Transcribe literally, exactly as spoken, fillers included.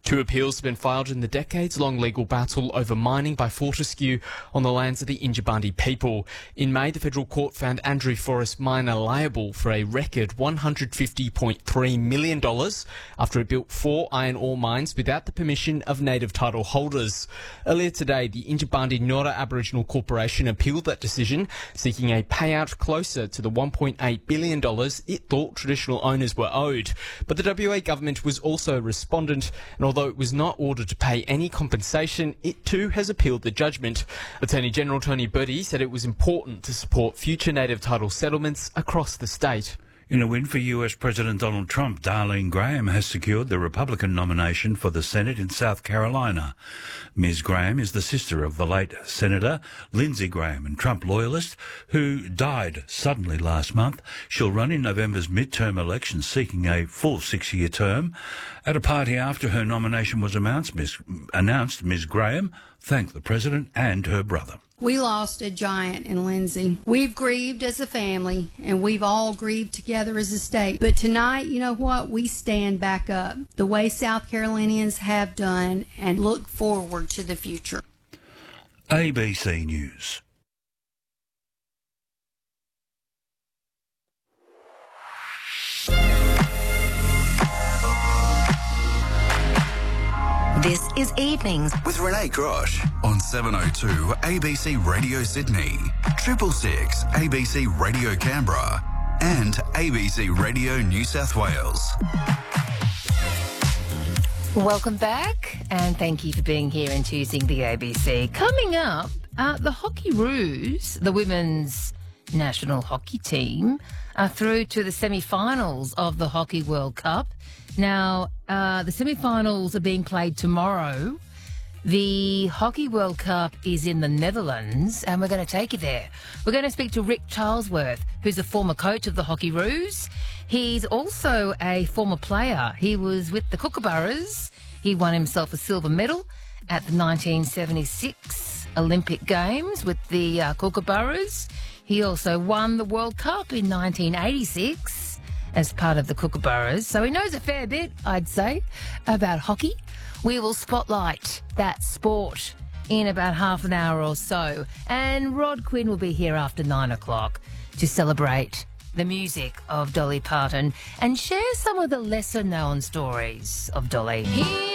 Two appeals have been filed in the decades-long legal battle over mining by Fortescue on the lands of the Yindjibarndi people. In May, the federal court found Andrew Forest Miner liable for a record one hundred fifty point three million dollars after it built four iron ore mines without the permission of native title holders. Earlier today, the Yindjibarndi Nora Aboriginal Corporation appealed that decision, seeking a payout closer to the one point eight billion dollars it thought traditional owners were owed. But the W A government was also respondent, and although Although it was not ordered to pay any compensation, it too has appealed the judgment. Attorney General Tony Bertie said it was important to support future native title settlements across the state. In a win for U S President Donald Trump, Darlene Graham has secured the Republican nomination for the Senate in South Carolina. Miz Graham is the sister of the late Senator Lindsey Graham, and Trump loyalist who died suddenly last month. She'll run in November's midterm election seeking a full six-year term. At a party after her nomination was announced, Miz announced, Miz Graham thanked the president and her brother. We lost a giant in Lindsey. We've grieved as a family, and we've all grieved together as a state. But tonight, you know what? We stand back up the way South Carolinians have done and look forward to the future. A B C News. This is Evenings with Renee Grosh on seven oh two A B C Radio Sydney, Triple Six A B C Radio Canberra, and A B C Radio New South Wales. Welcome back, and thank you for being here and choosing the A B C. Coming up, uh, the Hockeyroos, the women's national hockey team, are through to the semi-finals of the Hockey World Cup. Now, uh, the semi-finals are being played tomorrow. The Hockey World Cup is in the Netherlands, and we're going to take you there. We're going to speak to Rick Charlesworth, who's a former coach of the Hockeyroos. He's also a former player. He was with the Kookaburras. He won himself a silver medal at the nineteen seventy-six Olympic Games with the uh, Kookaburras. He also won the World Cup in nineteen eighty-six. As part of the Kookaburras, so he knows a fair bit, I'd say, about hockey. We will spotlight that sport in about half an hour or so, and Rod Quinn will be here after nine o'clock to celebrate the music of Dolly Parton and share some of the lesser-known stories of Dolly.